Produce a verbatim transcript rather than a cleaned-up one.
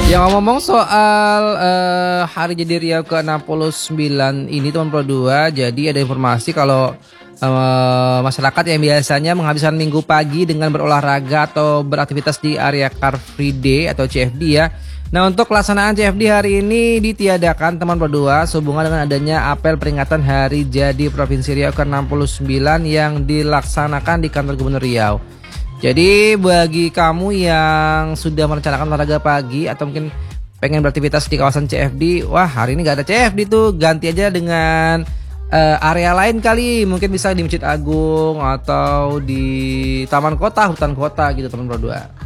Ya ngomong-ngomong soal, eee, hari jadi Riau ke enam puluh sembilan ini teman Pro dua, jadi ada informasi kalau, eee, masyarakat yang biasanya menghabiskan minggu pagi dengan berolahraga atau beraktivitas di area Car Free Day atau C F D ya. Nah untuk pelaksanaan C F D hari ini ditiadakan teman Pro dua sehubungan dengan adanya apel peringatan Hari Jadi Provinsi Riau ke enam puluh sembilan yang dilaksanakan di kantor Gubernur Riau. Jadi bagi kamu yang sudah merencanakan olahraga pagi atau mungkin pengen beraktivitas di kawasan C F D, wah hari ini nggak ada C F D tuh, ganti aja dengan eh, area lain kali, mungkin bisa di Masjid Agung atau di Taman Kota, hutan kota gitu teman Pro dua.